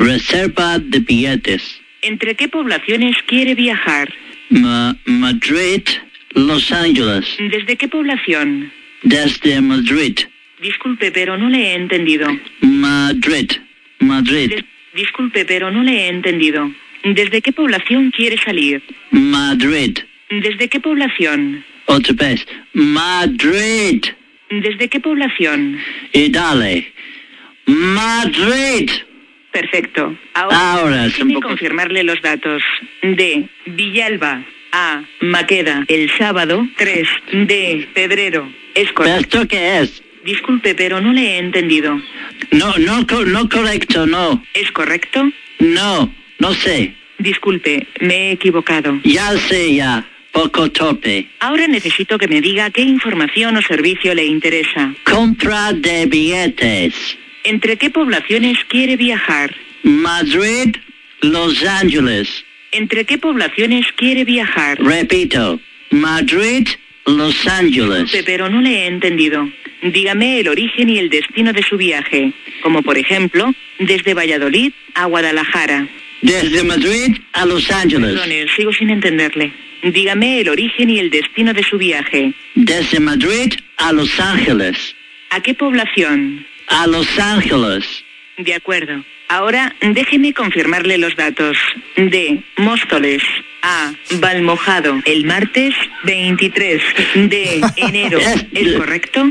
Reserva de billetes. ¿Entre qué poblaciones quiere viajar? Madrid, Los Ángeles. ¿Desde qué población? Desde Madrid. Disculpe, pero no le he entendido. Madrid. Disculpe, pero no le he entendido. ¿Desde qué población quiere salir? Madrid. ¿Desde qué población? Otra vez. Madrid. ¿Desde qué población? Y dale. Madrid. Perfecto. Ahora déjeme confirmarle los datos. De Villalba a Maqueda el sábado 3 de febrero. ¿Es correcto? ¿Esto qué es? Disculpe, pero no le he entendido. No correcto, no. ¿Es correcto? No sé. Disculpe, me he equivocado. Ya sé, poco torpe. Ahora necesito que me diga qué información o servicio le interesa. Compra de billetes. ¿Entre qué poblaciones quiere viajar? Madrid, Los Ángeles. ¿Entre qué poblaciones quiere viajar? Repito, Madrid, Los Ángeles. Pero no le he entendido. Dígame el origen y el destino de su viaje, como por ejemplo, desde Valladolid a Guadalajara. Desde Madrid a Los Ángeles. Perdone, sigo sin entenderle. Dígame el origen y el destino de su viaje. Desde Madrid a Los Ángeles. ¿A qué población? A Los Ángeles. De acuerdo. Ahora déjeme confirmarle los datos. De Móstoles a Valmojado el martes 23 de enero. ¿Es correcto?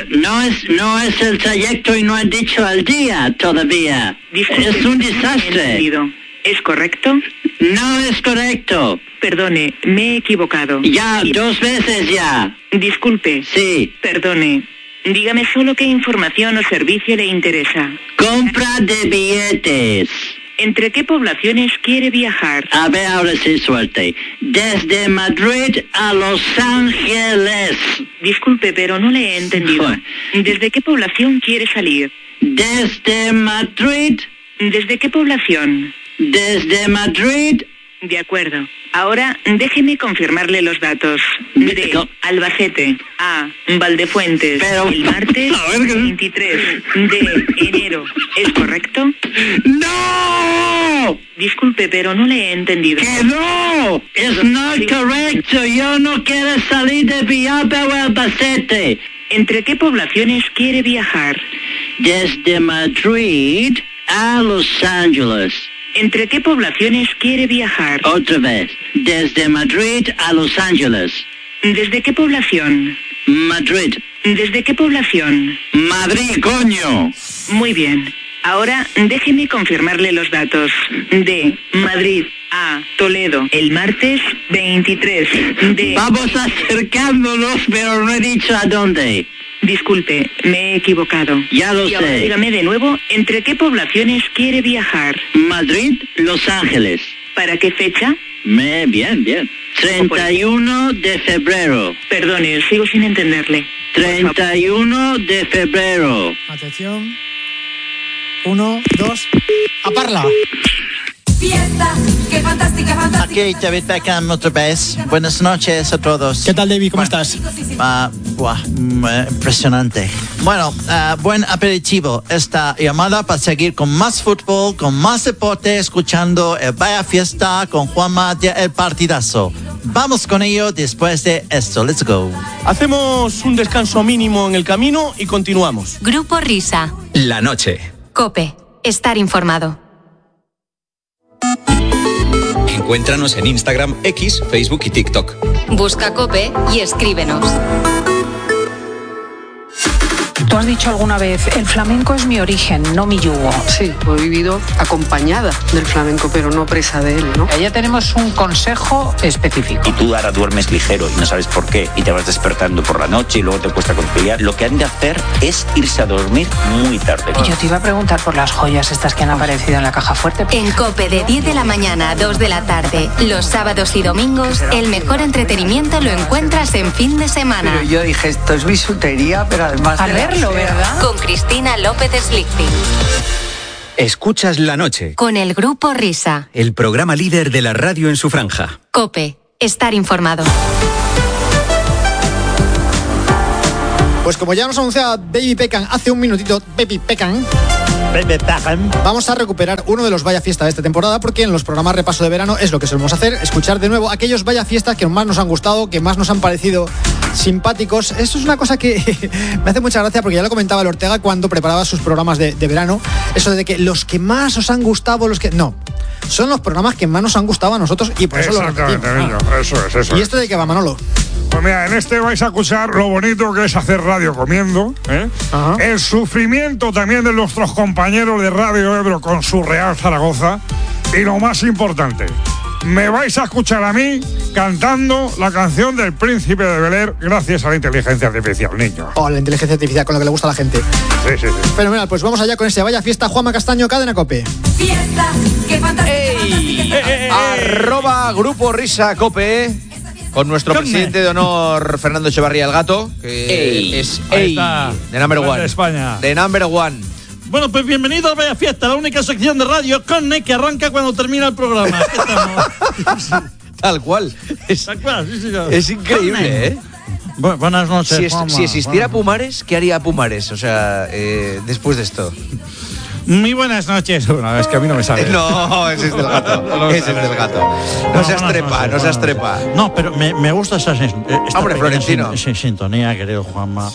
No es el trayecto y no he dicho el día todavía. Disculpe, es un desastre. ¿Es correcto? No es correcto. Perdone, me he equivocado. Ya, 2 veces ya. Disculpe. Sí. Perdone. Dígame solo qué información o servicio le interesa. Compra de billetes. ¿Entre qué poblaciones quiere viajar? A ver, ahora sí suerte. Desde Madrid a Los Ángeles. Disculpe, pero no le he entendido. ¿Desde qué población quiere salir? Desde Madrid. ¿Desde qué población? Desde Madrid. De acuerdo. Ahora déjeme confirmarle los datos. De Albacete a Valdefuentes el martes 23 de enero. ¿Es correcto? ¡No! Disculpe, pero no le he entendido. ¡Que no! Es no correcto. Yo no quiero salir de Villalba o Albacete. ¿Entre qué poblaciones quiere viajar? Desde Madrid a Los Ángeles. ¿Entre qué poblaciones quiere viajar? Otra vez. Desde Madrid a Los Ángeles. ¿Desde qué población? Madrid. ¿Desde qué población? Madrid, coño. Muy bien. Ahora déjeme confirmarle los datos. De Madrid a Toledo el martes 23 de... Vamos acercándonos, pero no he dicho a dónde. Disculpe, me he equivocado. Ya lo y ahora sé. Dígame de nuevo, ¿entre qué poblaciones quiere viajar? Madrid, Los Ángeles. ¿Para qué fecha? Bien. 31 de febrero. Perdone, sigo sin entenderle. 31 de febrero. Atención. 1, 2, a parla. Fiesta, qué fantástica, fantástica. Aquí David Beckham otra vez. Buenas noches a todos. ¿Qué tal, David? ¿Cómo estás? Impresionante. Bueno, buen aperitivo esta llamada para seguir con más fútbol, con más deporte, escuchando el Vaya Fiesta con Juanma de El Partidazo. Vamos con ello después de esto. Let's go. Hacemos un descanso mínimo en el camino y continuamos. Grupo Risa. La noche. COPE. Estar informado. Encuéntranos en Instagram, X, Facebook y TikTok. Busca COPE y escríbenos. Tú has dicho alguna vez, el flamenco es mi origen, no mi yugo. Sí, he vivido acompañada del flamenco, pero no presa de él, ¿no? Ya tenemos un consejo específico. Y tú ahora duermes ligero y no sabes por qué, y te vas despertando por la noche y luego te cuesta conciliar. Lo que han de hacer es irse a dormir muy tarde. Yo te iba a preguntar por las joyas estas que han aparecido en la caja fuerte. En COPE de 10 de la mañana a 2 de la tarde, los sábados y domingos, el mejor entretenimiento lo encuentras en fin de semana. Pero yo dije, esto es bisutería, pero además... A verlo, ¿verdad? Con Cristina López Slichting. Escuchas La Noche. Con el Grupo Risa. El programa líder de la radio en su franja. COPE. Estar informado. Pues como ya nos anunciaba David Beckham hace un minutito, Baby Beckham, Vamos a recuperar uno de los Vaya Fiesta de esta temporada, porque en los programas repaso de verano es lo que solemos hacer, escuchar de nuevo aquellos Vaya Fiesta que más nos han gustado, que más nos han parecido simpáticos. Esto es una cosa que me hace mucha gracia, porque ya lo comentaba el Ortega cuando preparaba sus programas de verano, eso de que los que más os han gustado, los que... No, son los programas que más nos han gustado a nosotros y por eso lo repetimos. Niño, eso es. ¿Y este de qué va, Manolo? Pues mira, en este vais a escuchar lo bonito que es hacer radio comiendo, ¿eh? El sufrimiento también de nuestros compañeros de Radio Ebro con su Real Zaragoza, y lo más importante, me vais a escuchar a mí cantando la canción del Príncipe de Bel-Air gracias a la inteligencia artificial, niño. Oh, la inteligencia artificial, con lo que le gusta a la gente. Sí. Fenomenal, pues vamos allá con ese Vaya Fiesta. Juanma Castaño, Cadena COPE. Fiesta, qué fantástica. @Grupo Risa COPE, con nuestro presidente de honor, Fernando Echevarría el Gato, que es de number one. España. De number one. Bueno, pues bienvenido a Vaya Fiesta, la única sección de radio con que arranca cuando termina el programa. Tal cual. Tal cual, sí, señor. Es increíble, ¿eh? Buenas noches, si existiera Pumares, ¿qué haría Pumares? O sea, después de esto. Muy buenas noches. Bueno, es que a mí no me sale. No, ese es del Gato. Ese es del Gato. No seas trepa. No, pero me gusta esta hombre, Florentino. Sintonía, querido Juanma.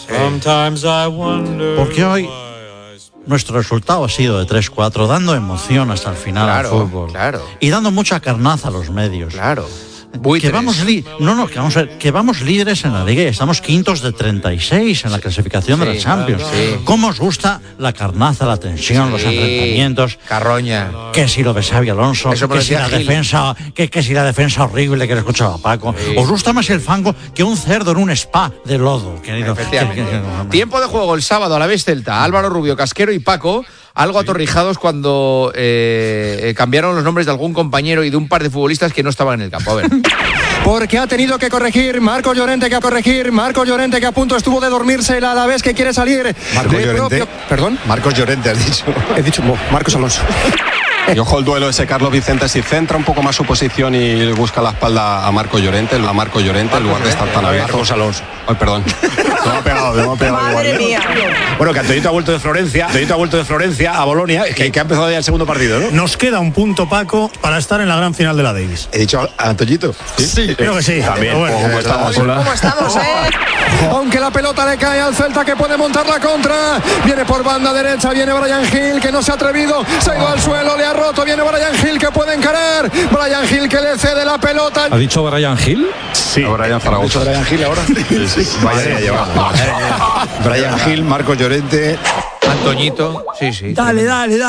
Porque hoy nuestro resultado ha sido de 3-4, dando emoción hasta el final al fútbol. Claro. Y dando mucha carnaza a los medios. Claro. Que vamos líderes en la Liga y estamos quintos de 36 en la clasificación de la Champions. Sí. ¿Cómo os gusta la carnaza, la tensión, los enfrentamientos? Carroña. Que si lo de Xavi Alonso, que si la defensa, que si la defensa horrible que le escuchaba Paco. Sí. ¿Os gusta más el fango que un cerdo en un spa de lodo, querido? Efectivamente. Tiempo de juego el sábado, Alavés Celta. Álvaro Rubio, Casquero y Paco, algo atorrijados cuando cambiaron los nombres de algún compañero y de un par de futbolistas que no estaban en el campo. A ver. Porque ha tenido que corregir Marcos Llorente, que a punto estuvo de dormirse el Alavés, que quiere salir. Marcos Llorente. ¿Perdón? Marcos Llorente, has dicho. He dicho Marcos Alonso. Y ojo el duelo ese Carlos Vicente, si centra un poco más su posición y busca la espalda a Marco Llorente, en lugar de estar tan abierto. Marcos Alonso. Ay, perdón. Me ha pegado Madre mía. Bueno, que Antoñito ha vuelto de Florencia a Bolonia, que ha empezado ya el segundo partido, ¿no? Nos queda un punto, Paco, para estar en la gran final de la Davis. ¿He dicho a Antoñito? Sí, creo que sí. También. Bueno, ¿Cómo estamos? ¿Cómo estamos, Aunque la pelota le cae al Celta, que puede montar la contra. Viene por banda derecha, viene Brian Hill, que no se ha atrevido, se ha ido al suelo, le ha roto, viene Brian Hill, que puede encarar. Brian Hill, que le cede la pelota. ¿Ha dicho Brian Hill? Sí. A Brian Zaragoza. ¿Ha dicho Brian Hill ahora? Sí. Vaya, lleva. Brian Hill, Marcos Llorente. Antoñito. Sí. Dale,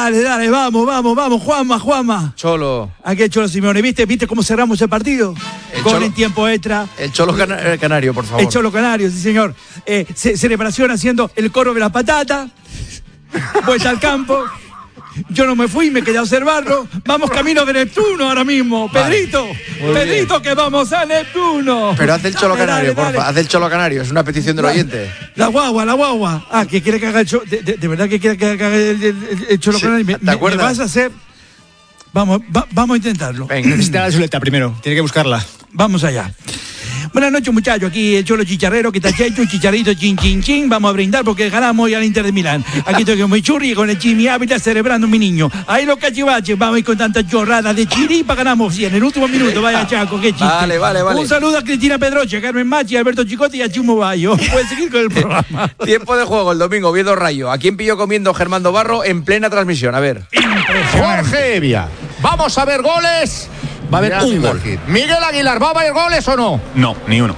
vamos, Juanma. Cholo. Aquí el Cholo Simeone, ¿viste cómo cerramos el partido? En tiempo extra. El Cholo Canario, por favor. El Cholo Canario, sí señor. Celebración haciendo el coro de la patata. Vuelta al campo. Yo no me fui, me quedé a observarlo. Vamos camino de Neptuno ahora mismo. Vale. Pedrito, que vamos a Neptuno. Pero haz el Cholo Canario, porfa. Haz el Cholo Canario, es una petición del oyente. La guagua. Ah, que quiere que haga el Cholo. De verdad que quiere que haga el Cholo Canario. ¿Te acuerdas? ¿Me vas a hacer? Vamos a intentarlo. Venga, necesita la chuleta primero. Tiene que buscarla. Vamos allá. Buenas noches, muchachos. Aquí el Cholo Chicharrero, que está hecho un chicharrito chin. Vamos a brindar porque ganamos hoy al Inter de Milán. Aquí estoy con mi churri y con el Jimmy Ávila celebrando mi niño. Ahí los cachivaches, vamos a ir con tanta chorrada de chiripa, ganamos 100 en el último minuto. Vaya Chaco, qué chiste. Vale. Un saludo a Cristina Pedroche, a Carmen Machi, a Alberto Chicote y a Chumo Bayo. Puedes seguir con el programa. Tiempo de juego el domingo, Oviedo Rayo. ¿A quién pilló comiendo Germán Barro en plena transmisión? A ver. Jorge Evia. Vamos a ver goles. Va a haber un gol. Miguel Aguilar, ¿va a haber goles o no? No, ni uno.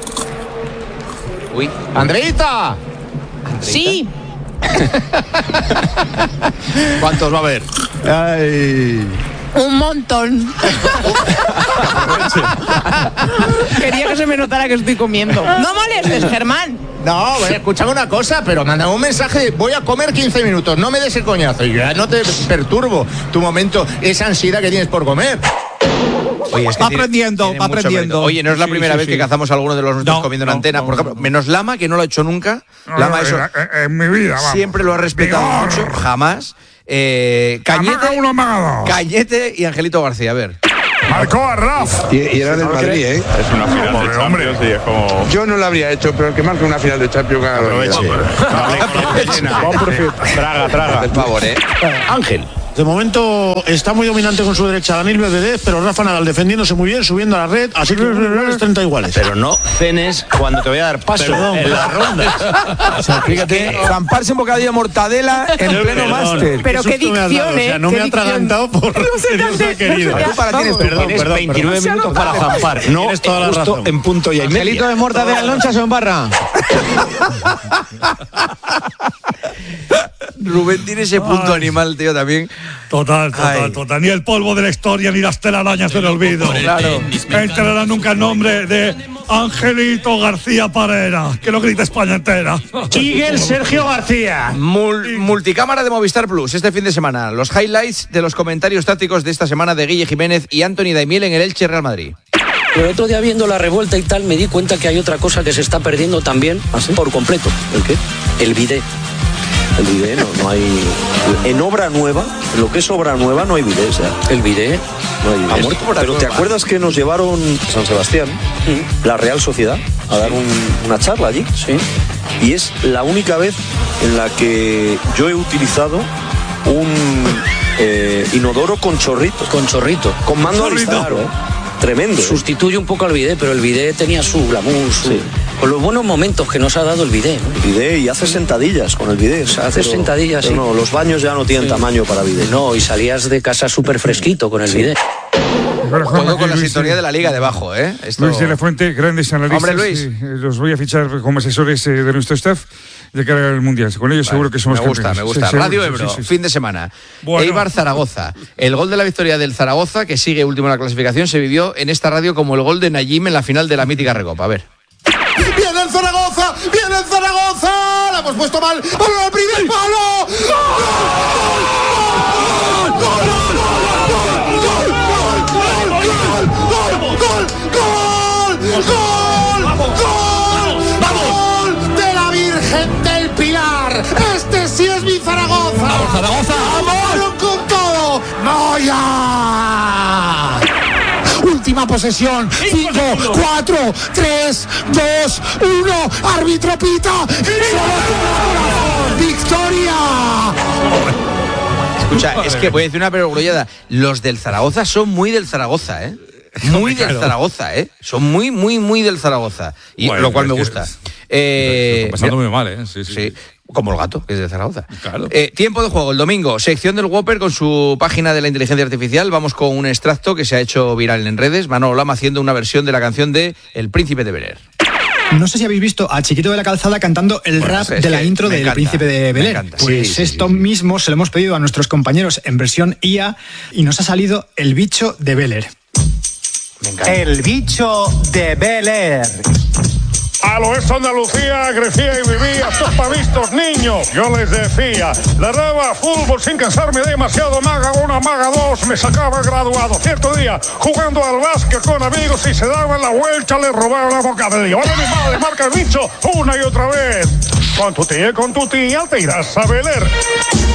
Uy. Andreita. Sí. ¿Cuántos va a haber? Ay. Un montón. Quería que se me notara que estoy comiendo. No molestes, Germán. No, bueno, escúchame una cosa, pero mándame un mensaje de voy a comer 15 minutos, no me des el coñazo. Yo ya no te perturbo tu momento, esa ansiedad que tienes por comer. Oye, es que va aprendiendo. Oye, no es la primera vez que cazamos a alguno de los nuestros comiendo en antena. Por ejemplo, menos Lama, que no lo ha hecho nunca. Lama, eso en mi vida, vamos. Siempre lo ha respetado mucho, jamás. Cañete y Angelito García, a ver. Marcó a Raf. Y era del Madrid, ¿eh? Es una final de Champions y es como... Yo no lo habría hecho, pero el que marque una final de Champions gana. Traga. Por favor, Ángel. De momento está muy dominante con su derecha Daniel Medvedev, pero Rafa Nadal defendiéndose muy bien, subiendo a la red, así que iguales 30 iguales. Pero no cenes cuando te voy a dar paso en la ronda. O sea, fíjate, zamparse un bocadillo de mortadela en pleno máster. Pero qué dicción, O sea, no me ha atragantado por Dios ha querido. Tienes 29 minutos para zampar. No, justo en punto y media. Angelito de mortadela en lonchas o en barra. Rubén tiene ese punto animal, tío, también. Total. Ni el polvo de la historia ni las telarañas del olvido. Claro. Entrará nunca el nombre de Angelito García Parera, que lo grita España entera. Miguel Sergio García. Multicámara de Movistar Plus este fin de semana. Los highlights de los comentarios tácticos de esta semana de Guille Jiménez y Anthony Daimiel en el Elche Real Madrid. El otro día viendo la revuelta y tal me di cuenta que hay otra cosa que se está perdiendo también por completo. ¿El qué? El bidet. El bidet no hay. En obra nueva, en lo que es obra nueva, no hay bidet. O sea, el bidet no hay bidet. Pero ¿te acuerdas que nos llevaron a San Sebastián, la Real Sociedad, a dar una charla allí? Sí. Y es la única vez en la que yo he utilizado un inodoro con chorrito. Con chorrito. Con mando a distancia. Tremendo. Sustituye un poco al bidet, pero el bidet tenía su glamour, con los buenos momentos que nos ha dado el bidet, ¿no? El bidet, y hace sentadillas con el bidet. Sentadillas, sí. No, los baños ya no tienen tamaño para bidet. No, y salías de casa súper fresquito con el bidet. Todo con la sintonía de la Liga debajo, ¿eh? Luis de la Fuente, grandes analistas. Hombre, Luis. Los voy a fichar como asesores de nuestro staff de cara al Mundial. Con ellos seguro que somos campeones. Me gusta. Radio Ebro, fin de semana. Bueno. Eibar Zaragoza. El gol de la victoria del Zaragoza, que sigue último en la clasificación, se vivió en esta radio como el gol de Nayim en la final de la mítica Recopa. A ver. ¡Viene el Zaragoza! ¡La hemos puesto mal! ¡Palo al primer palo! ¡Gol de la Virgen del Pilar! ¡Este sí es mi Zaragoza! ¡Vamos, Zaragoza! ¡Vamos con todo! ¡Moya! Última posesión. 5, 4, 3, 2, 1. Árbitro pita. ¡Victoria! Escucha, es que voy a decir una perogrullada. Los del Zaragoza son muy del Zaragoza, ¿eh? Muy del Zaragoza, ¿eh? Son muy, muy, muy del Zaragoza. Y bueno, lo cual me gusta. Está pasando muy mal, ¿eh? Sí. Como el gato, que es de Zaragoza. Claro. Tiempo de juego, el domingo. Sección del Whopper con su página de la inteligencia artificial. Vamos con un extracto que se ha hecho viral en redes. Manolo Lama haciendo una versión de la canción de El Príncipe de Bel-Air. No sé si habéis visto a Chiquito de la Calzada cantando el rap de la intro del Príncipe de Bel-Air. Pues esto mismo se lo hemos pedido a nuestros compañeros en versión IA y nos ha salido El Bicho de Bel-Air. El Bicho de Bel-Air. Al oeste de Andalucía crecía y vivía estos pavistos niños. Yo les decía, le daba fútbol sin cansarme demasiado. Maga 1, maga 2, me sacaba graduado. Cierto día, jugando al básquet con amigos y se daban la vuelta, le robaron la boca de Dios. Ahora mi madre marca el bicho una y otra vez. Con tu tía te irás a Bel-Air.